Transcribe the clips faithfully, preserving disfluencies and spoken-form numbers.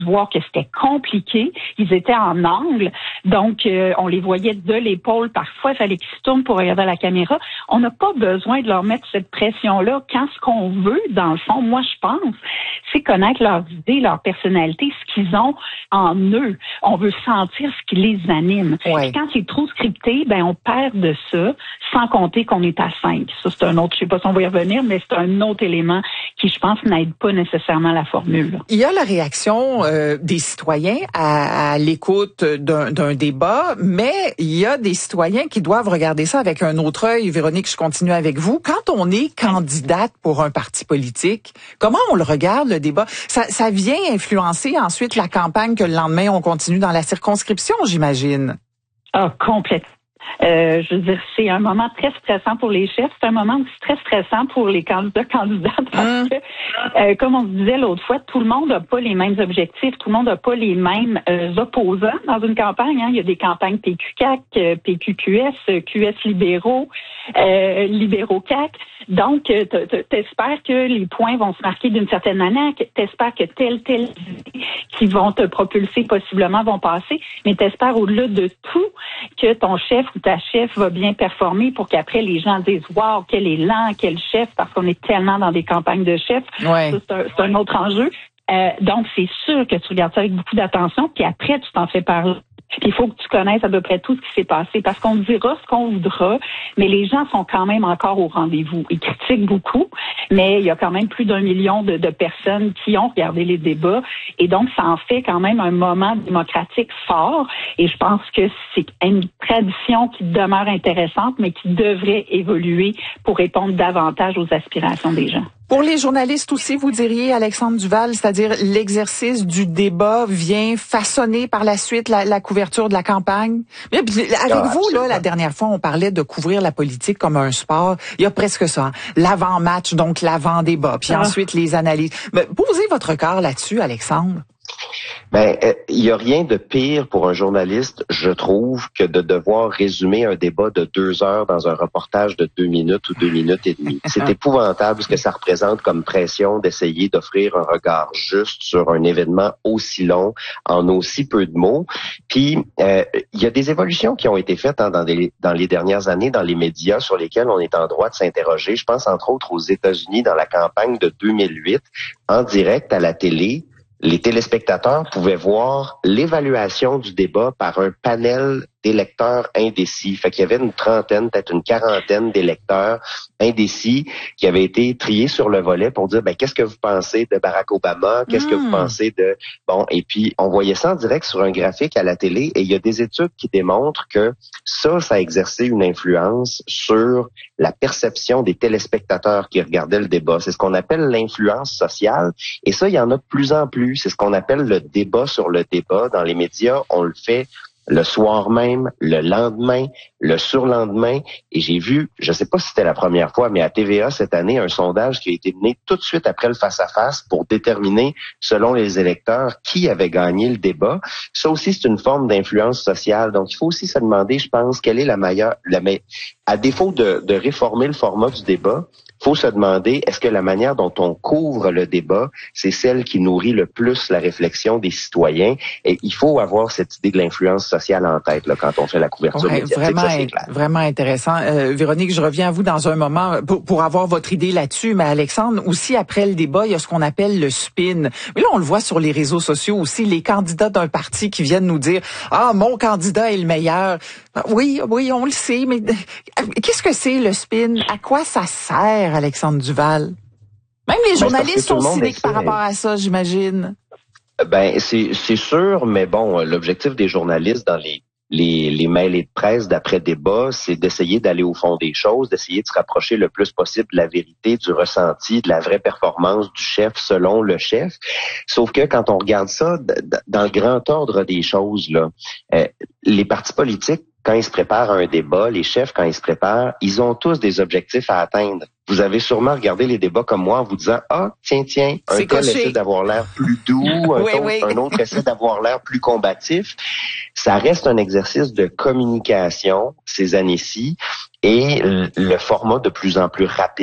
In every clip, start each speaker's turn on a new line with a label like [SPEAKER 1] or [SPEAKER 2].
[SPEAKER 1] voir que c'était compliqué. Ils étaient en angle, donc euh, on les voyait de l'épaule parfois. Il fallait qu'ils se tournent pour regarder la caméra. On n'a pas besoin de leur mettre cette pression-là quand ce qu'on veut, dans le fond, moi je pense, c'est connaître leurs idées, leur personnalité, ce qu'ils ont en eux. On veut sentir ce qui les anime.
[SPEAKER 2] Ouais.
[SPEAKER 1] Et quand c'est trop scripté, ben on perd de ça, sans compter qu'on est à cinq. Ça, c'est un autre, je sais pas si on va y revenir, mais c'est un autre élément qui, je pense, n'aide pas nécessairement la formule.
[SPEAKER 2] Il y a la réaction euh, des citoyens à, à l'écoute d'un, d'un débat, mais il y a des citoyens qui doivent regarder ça avec un autre œil. Véronique, je continue avec vous. Quand on est candidate pour un parti politique, comment on le regarde, le débat? Ça, ça vient influencer ensuite la campagne que le lendemain, on continue dans la circonscription, j'imagine.
[SPEAKER 1] Ah, complètement. Euh, je veux dire, c'est un moment très stressant pour les chefs. C'est un moment aussi très stressant pour les candidats candidates parce que, euh, comme on se disait l'autre fois, tout le monde n'a pas les mêmes objectifs, tout le monde n'a pas les mêmes euh, opposants dans une campagne. Hein. Il y a des campagnes P Q C A Q, P Q Q S, Q S libéraux, euh, libéraux C A Q. Donc, t'espères que les points vont se marquer d'une certaine manière, t'espères que telle, telle idée qui vont te propulser possiblement vont passer, mais t'espères au-delà de tout que ton chef ou ta chef va bien performer pour qu'après les gens disent « Wow, quel élan, quel chef », parce qu'on est tellement dans des campagnes de chefs.
[SPEAKER 2] Ouais.
[SPEAKER 1] Ça, c'est un, c'est un autre enjeu. Euh, donc, c'est sûr que tu regardes ça avec beaucoup d'attention, puis après, tu t'en fais parler. Il faut que tu connaisses à peu près tout ce qui s'est passé, parce qu'on dira ce qu'on voudra, mais les gens sont quand même encore au rendez-vous. Ils critiquent beaucoup, mais il y a quand même plus d'un million de, de personnes qui ont regardé les débats, et donc ça en fait quand même un moment démocratique fort, et je pense que c'est une tradition qui demeure intéressante, mais qui devrait évoluer pour répondre davantage aux aspirations des gens.
[SPEAKER 2] Pour les journalistes aussi, vous diriez, Alexandre Duval, c'est-à-dire l'exercice du débat vient façonner par la suite la, la couverture de la campagne. Mais avec
[SPEAKER 3] ah,
[SPEAKER 2] vous, là, la dernière fois, on parlait de couvrir la politique comme un sport. Il y a presque ça. Hein? L'avant-match, donc l'avant-débat, puis ah. ensuite les analyses. Mais posez votre regard là-dessus, Alexandre.
[SPEAKER 3] Ben, il y a rien de pire pour un journaliste, je trouve, que de devoir résumer un débat de deux heures dans un reportage de deux minutes ou deux minutes et demie. C'est épouvantable ce que ça représente comme pression d'essayer d'offrir un regard juste sur un événement aussi long en aussi peu de mots. Puis, euh, il y a des évolutions qui ont été faites hein, dans, des, dans les dernières années dans les médias sur lesquels on est en droit de s'interroger. Je pense entre autres aux États-Unis dans la campagne de deux mille huit, en direct à la télé. Les téléspectateurs pouvaient voir l'évaluation du débat par un panel d'électeurs indécis. Fait qu'il y avait une trentaine, peut-être une quarantaine d'électeurs indécis qui avaient été triés sur le volet pour dire, ben, qu'est-ce que vous pensez de Barack Obama? Qu'est-ce mmh. que vous pensez de... Bon, et puis, on voyait ça en direct sur un graphique à la télé et il y a des études qui démontrent que ça, ça a exercé une influence sur la perception des téléspectateurs qui regardaient le débat. C'est ce qu'on appelle l'influence sociale et ça, il y en a de plus en plus. C'est ce qu'on appelle le débat sur le débat. Dans les médias, on le fait le soir même, le lendemain, le surlendemain. Et j'ai vu, je ne sais pas si c'était la première fois, mais à T V A cette année, un sondage qui a été mené tout de suite après le face-à-face pour déterminer, selon les électeurs, qui avait gagné le débat. Ça aussi, c'est une forme d'influence sociale. Donc, il faut aussi se demander, je pense, quelle est la meilleure... La me... À défaut de, de réformer le format du débat, faut se demander, est-ce que la manière dont on couvre le débat, c'est celle qui nourrit le plus la réflexion des citoyens? Et il faut avoir cette idée de l'influence sociale en tête là, quand on fait la couverture
[SPEAKER 2] ouais,
[SPEAKER 3] médiatique.
[SPEAKER 2] Vraiment,
[SPEAKER 3] ça, c'est clair.
[SPEAKER 2] Vraiment intéressant. Euh, Véronique, je reviens à vous dans un moment pour, pour avoir votre idée là-dessus. Mais Alexandre, aussi après le débat, il y a ce qu'on appelle le spin. Mais là, on le voit sur les réseaux sociaux aussi, les candidats d'un parti qui viennent nous dire « Ah, mon candidat est le meilleur ». Oui, oui, on le sait, mais qu'est-ce que c'est le spin? À quoi ça sert, Alexandre Duval? Même les journalistes sont cyniques par rapport à ça, j'imagine.
[SPEAKER 3] Ben, c'est, c'est sûr, mais bon, l'objectif des journalistes dans les Les, les mails de presse d'après-débat, c'est d'essayer d'aller au fond des choses, d'essayer de se rapprocher le plus possible de la vérité, du ressenti, de la vraie performance du chef selon le chef. Sauf que quand on regarde ça d- d- dans le grand ordre des choses, là, euh, les partis politiques, quand ils se préparent à un débat, les chefs, quand ils se préparent, ils ont tous des objectifs à atteindre. Vous avez sûrement regardé les débats comme moi en vous disant « Ah, tiens, tiens, un
[SPEAKER 2] c'est
[SPEAKER 3] tel
[SPEAKER 2] coché.
[SPEAKER 3] essaie d'avoir l'air plus doux, un,
[SPEAKER 2] oui,
[SPEAKER 3] autre,
[SPEAKER 2] oui.
[SPEAKER 3] un autre essaie d'avoir l'air plus combatif. » Ça reste un exercice de communication ces années-ci et le format de plus en plus rapide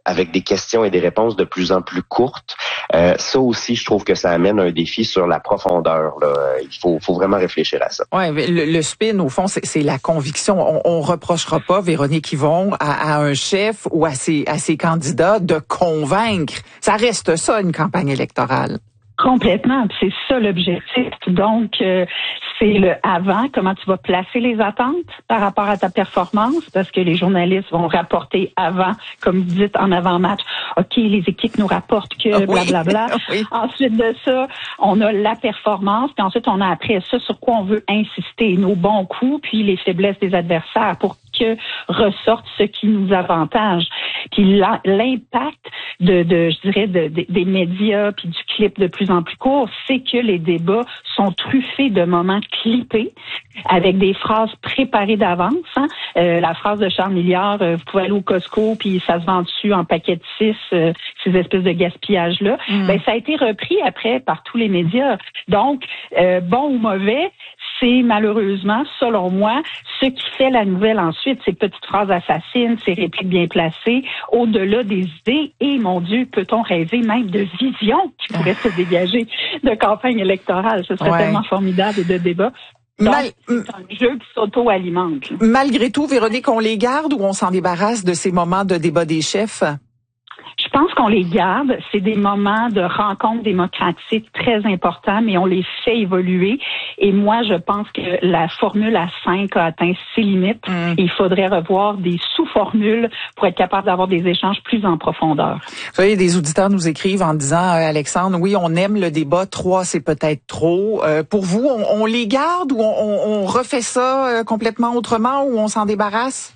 [SPEAKER 3] avec des questions et des réponses de plus en plus courtes. Euh, ça aussi, je trouve que ça amène un défi sur la profondeur. Là. Il faut, faut vraiment réfléchir à ça.
[SPEAKER 2] Ouais, le, le spin, au fond, c'est, c'est la conviction. On, on reprochera pas, Véronique Yvon, à, à un chef ou à ses, à ses candidats de convaincre. Ça reste ça, une campagne électorale.
[SPEAKER 1] Complètement, c'est ça l'objectif. Donc, euh, c'est le avant, comment tu vas placer les attentes par rapport à ta performance, parce que les journalistes vont rapporter avant, comme vous dites, en avant-match. OK, les équipes nous rapportent que blablabla. Oui. Oui. Ensuite de ça, on a la performance, puis ensuite on a après ça sur quoi on veut insister, nos bons coups, puis les faiblesses des adversaires pour que ressorte ce qui nous avantage. Puis l'impact de, de je dirais, de, de, des médias puis du clip de plus en plus court, c'est que les débats sont truffés de moments clippés avec des phrases préparées d'avance. Hein. Euh, la phrase de Charles Milliard, euh, vous pouvez aller au Costco puis ça se vend dessus en paquet de six, euh, ces espèces de gaspillage-là. Mm. Ben, ça a été repris après par tous les médias. Donc, euh, bon ou mauvais, c'est malheureusement, selon moi, ce qui fait la nouvelle ensuite, ces petites phrases assassines, ces répliques bien placées, au-delà des idées, et mon Dieu, peut-on rêver même de visions qui pourraient se dégager de campagne électorale? Ce serait ouais. tellement formidable et de débat. Donc, Mal... c'est un jeu qui s'auto-alimente.
[SPEAKER 2] Malgré tout, Véronique, on les garde ou on s'en débarrasse de ces moments de débat des chefs?
[SPEAKER 1] Je pense qu'on les garde. C'est des moments de rencontre démocratique très importants, mais on les fait évoluer. Et moi, je pense que la formule à cinq a atteint ses limites. Mm. Et il faudrait revoir des sous-formules pour être capable d'avoir des échanges plus en profondeur.
[SPEAKER 2] Vous savez, des auditeurs nous écrivent en disant, euh, Alexandre, oui, on aime le débat. Trois, c'est peut-être trop. Euh, pour vous, on, on les garde ou on, on refait ça euh, complètement autrement ou on s'en débarrasse?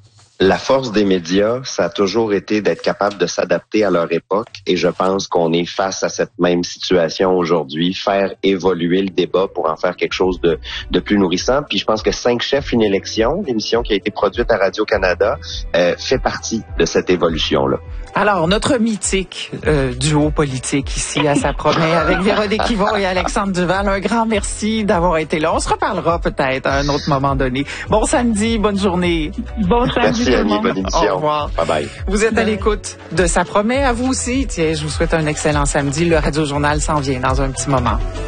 [SPEAKER 3] La force des médias, ça a toujours été d'être capable de s'adapter à leur époque et je pense qu'on est face à cette même situation aujourd'hui, faire évoluer le débat pour en faire quelque chose de, de plus nourrissant. Puis je pense que Cinq chefs, une élection, l'émission qui a été produite à Radio-Canada, euh, fait partie de cette évolution-là.
[SPEAKER 2] Alors, notre mythique euh, duo politique ici à Sa Promesse avec Véronique Yvon et Alexandre Duval, un grand merci d'avoir été là. On se reparlera peut-être à un autre moment donné. Bon samedi, bonne journée.
[SPEAKER 1] Bon samedi.
[SPEAKER 3] Merci Annie, bonne émission.
[SPEAKER 2] Au revoir.
[SPEAKER 3] Bye bye.
[SPEAKER 2] Vous êtes à l'écoute de Ça Promet, à vous aussi. Tiens, je vous souhaite un excellent samedi. Le Radio Journal s'en vient dans un petit moment.